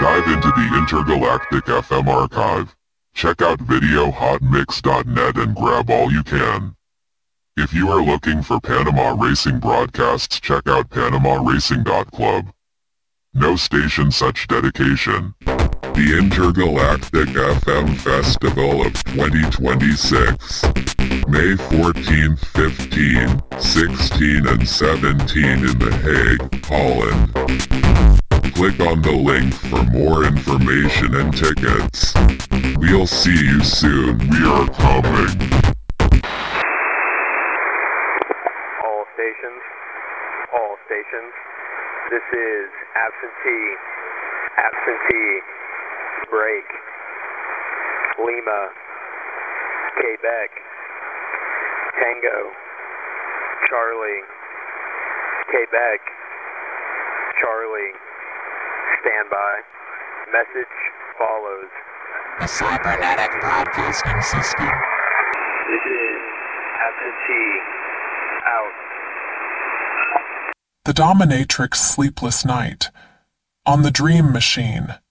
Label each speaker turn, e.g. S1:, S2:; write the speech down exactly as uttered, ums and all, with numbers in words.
S1: Dive into the Intergalactic F M archive. Check out video hot mix dot net and grab all you can. If you are looking for Panama Racing broadcasts, check out panama racing dot club. No station such dedication. The Intergalactic F M Festival of twenty twenty-six. May fourteenth, fifteenth, sixteenth, and seventeenth in The Hague, Holland. Click on the link for more information and tickets. We'll see you soon. We are coming.
S2: All stations, all stations. This is absentee, absentee, break, Lima, Quebec, Tango, Charlie, Quebec, Charlie, standby. Message follows.
S3: The cybernetic broadcasting system.
S2: This is absentee, out.
S4: The Dominatrix Sleepless Night. On the Dream Machine.